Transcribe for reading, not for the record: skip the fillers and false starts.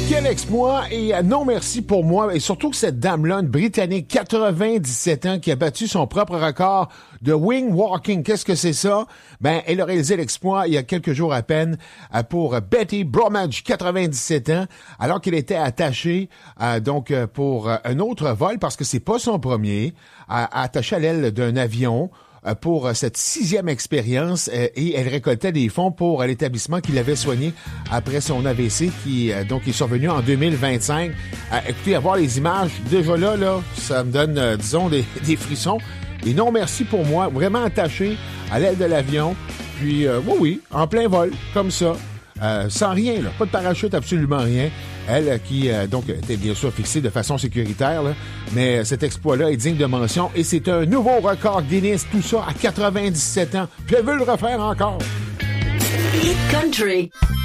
Quel exploit et non merci pour moi. Et surtout que cette dame-là, une Britannique, 97 ans, qui a battu son propre record de wing walking. Qu'est-ce que c'est ça? Ben, elle a réalisé l'exploit il y a quelques jours à peine pour Betty Bromage, 97 ans, alors qu'elle était attachée pour un autre vol, parce que c'est pas son premier, attachée à l'aile d'un avion pour cette 6e expérience et elle récoltait des fonds pour l'établissement qui l'avait soigné après son AVC qui est survenu en 2025. Écoutez, à voir les images, déjà là, ça me donne, disons, des frissons. Et non merci pour moi, vraiment attaché à l'aile de l'avion. Puis, oui, en plein vol, comme ça. Sans rien, là, pas de parachute, absolument rien. Elle qui, était bien sûr fixée de façon sécuritaire, là, mais cet exploit-là est digne de mention et c'est un nouveau record Guinness, tout ça à 97 ans. Puis elle veut le refaire encore. Hit Country.